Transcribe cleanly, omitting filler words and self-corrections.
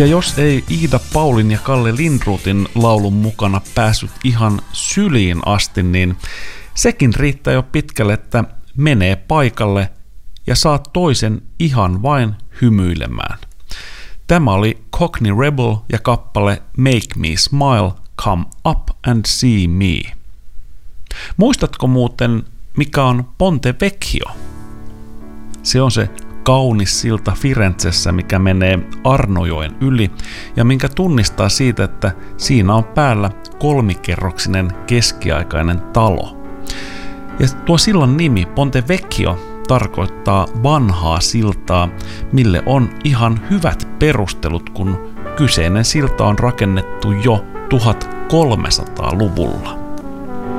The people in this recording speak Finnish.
Ja jos ei Iida Paulin ja Kalle Lindruthin laulun mukana päässyt ihan syliin asti, niin sekin riittää jo pitkälle, että menee paikalle ja saa toisen ihan vain hymyilemään. Tämä oli Cockney Rebel ja kappale Make Me Smile, Come Up and See Me. Muistatko muuten, mikä on Ponte Vecchio? Se on se kaunis silta Firenzessä, mikä menee Arnojoen yli ja minkä tunnistaa siitä, että siinä on päällä 3-kerroksinen keskiaikainen talo. Ja tuo sillan nimi Ponte Vecchio tarkoittaa vanhaa siltaa, mille on ihan hyvät perustelut, kun kyseinen silta on rakennettu jo 1300-luvulla.